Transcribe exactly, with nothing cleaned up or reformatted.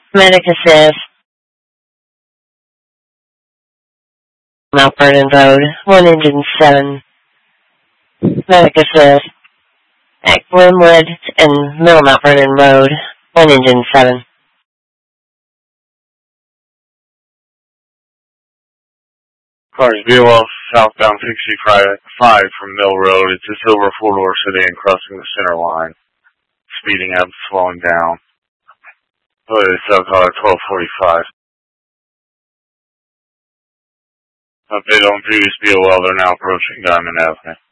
Medic assist. Mount Vernon Road, one engine seven. Medic assist. At Glenwood and Middle Mount Vernon Road, one engine seven. Cars B O L southbound sixty-five from Mill Road. It's a silver four-door sedan crossing the center line. Speeding up, slowing down. Toyota cell caller twelve forty-five. Update on previous B O L, they're now approaching Diamond Avenue.